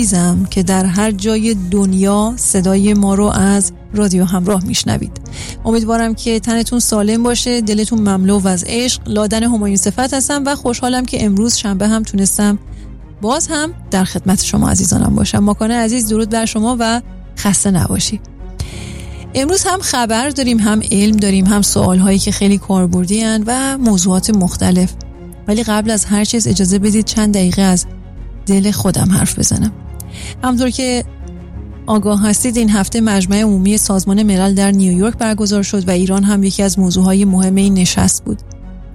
که در هر جای دنیا صدای ما رو از رادیو همراه میشنوید. امیدوارم که تنتون سالم باشه، دلتون مملو از عشق. لادن همایون صفت هستم و خوشحالم که امروز شنبه هم تونستم باز هم در خدمت شما عزیزانم باشم. ماکان عزیز، درود بر شما و خسته نباشی. امروز هم خبر داریم، هم علم داریم، هم سوالهایی که خیلی کاربردی هستند و موضوعات مختلف. ولی قبل از هر چیز اجازه بدید چند دقیقه از دل خودم حرف بزنم. همونطور که آگاه هستید این هفته مجمع عمومی سازمان ملل در نیویورک برگزار شد و ایران هم یکی از موضوعهای مهم این نشست بود.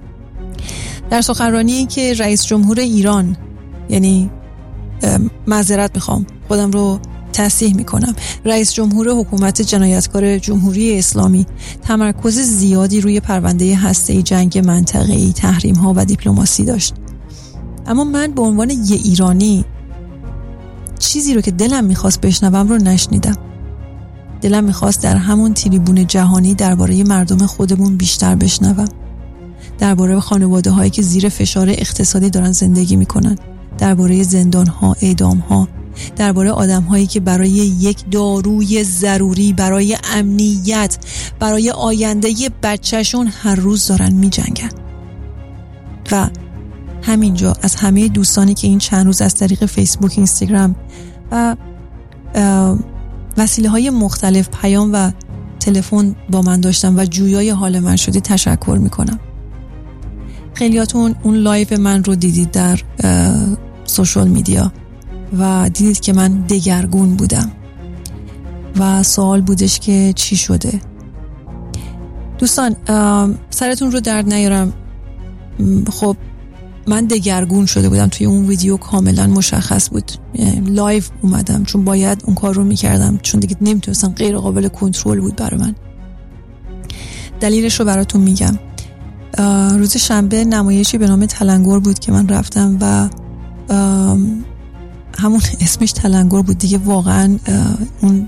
در سخنرانی که رئیس جمهور ایران، یعنی معذرت میخوام خودم رو تصحیح میکنم، رئیس جمهور حکومت جنایتکار جمهوری اسلامی تمرکز زیادی روی پرونده هسته‌ای، جنگ منطقه‌ای، تحریم‌ها و دیپلماسی داشت. اما من به عنوان یه ایرانی چیزی رو که دلم میخواست بشنوم رو نشنیدم. دلم میخواست در همون تریبون جهانی درباره مردم خودمون بیشتر بشنوم. درباره خانواده هایی که زیر فشار اقتصادی دارن زندگی میکنن، درباره زندان ها، اعدام ها، درباره آدم هایی که برای یک داروی ضروری، برای امنیت، برای آینده بچهشون هر روز دارن میجنگن. و همینجا از همه دوستانی که این چند روز از طریق فیسبوک، اینستاگرام و وسیله های مختلف پیام و تلفن با من داشتم و جویای حال من شدید تشکر میکنم. خیلیاتون اون لایو من رو دیدید در سوشال میدیا و دیدید که من دگرگون بودم و سوال بودش که چی شده. دوستان سرتون رو درد نیارم، خب من دگرگون شده بودم. توی اون ویدیو کاملا مشخص بود. لایو اومدم چون باید اون کار رو میکردم، چون دیگه نمیتونستم، غیر قابل کنترل بود برای من. دلیلش رو براتون میگم. روز شنبه نمایشی به نام تلنگر بود که من رفتم و همون اسمش تلنگر بود دیگه. واقعا اون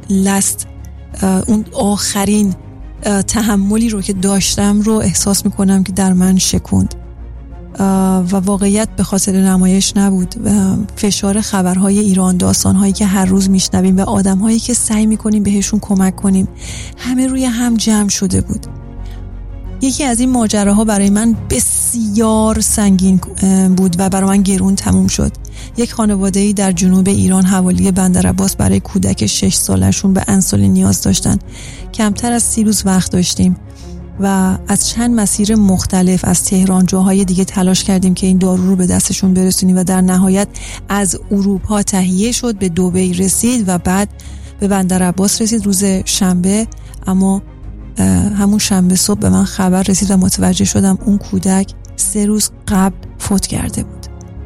اون آخرین تحملی رو که داشتم رو احساس میکنم که در من شکوند و واقعیت به خاطر نمایش نبود. فشار خبرهای ایران، داستانهایی که هر روز میشنویم و آدمهایی که سعی میکنیم بهشون کمک کنیم، همه روی هم جمع شده بود. یکی از این ماجراها برای من بسیار سنگین بود و برای من گرون تموم شد. یک خانواده‌ای در جنوب ایران حوالی بندرعباس برای کودک 6 سالشون به انسولین نیاز داشتن. کمتر از 30 روز وقت داشتیم و از چند مسیر مختلف از تهران جاهای دیگه تلاش کردیم که این دارو رو به دستشون برسونیم و در نهایت از اروپا تهیه شد، به دبی رسید و بعد به بندرعباس رسید روز شنبه. اما همون شنبه صبح به من خبر رسید و متوجه شدم اون کودک 3 روز قبل فوت کرده بود.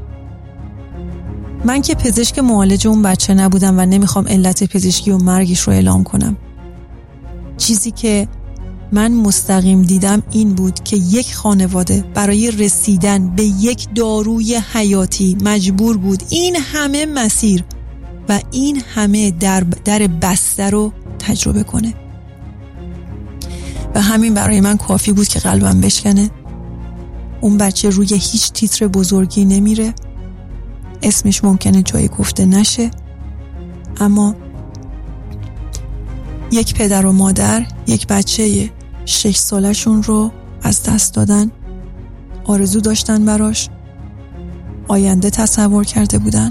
من که پزشک معالج اون بچه نبودم و نمیخوام علت پزشکی و مرگش رو اعلام کنم. چیزی که من مستقیم دیدم این بود که یک خانواده برای رسیدن به یک داروی حیاتی مجبور بود این همه مسیر و این همه در بسته رو تجربه کنه و همین برای من کافی بود که قلبم بشکنه. اون بچه روی هیچ تیتر بزرگی نمیره، اسمش ممکنه جایی گفته نشه، اما یک پدر و مادر یک بچه 6 سالشون رو از دست دادن. آرزو داشتن براش، آینده تصور کرده بودن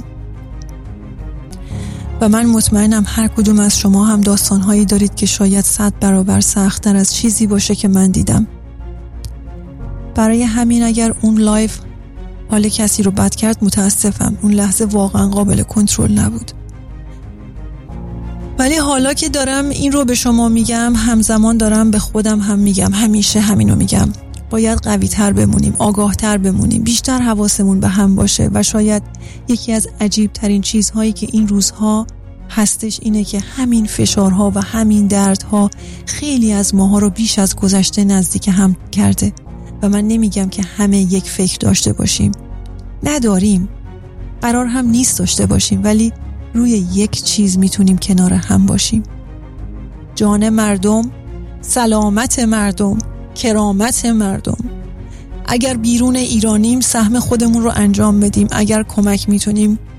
و من مطمئنم هر کدوم از شما هم داستانهایی دارید که شاید 100 برابر سخت‌تر از چیزی باشه که من دیدم. برای همین اگر اون لایو حال کسی رو بد کرد متاسفم، اون لحظه واقعا قابل کنترل نبود. ولی حالا که دارم این رو به شما میگم، همزمان دارم به خودم هم میگم، همیشه همینو میگم، باید قوی تر بمونیم، آگاه تر بمونیم، بیشتر حواسمون به هم باشه. و شاید یکی از عجیب ترین چیزهایی که این روزها هستش اینه که همین فشارها و همین دردها خیلی از ماها رو بیش از گذشته نزدیک هم کرده. و من نمیگم که همه یک فکر داشته باشیم، نداریم، قرار هم نیست داشته باشیم، ولی روی یک چیز میتونیم کنار هم باشیم: جان مردم، سلامت مردم، کرامت مردم. اگر بیرون ایرانیم سهم خودمون رو انجام بدیم، اگر کمک میتونیم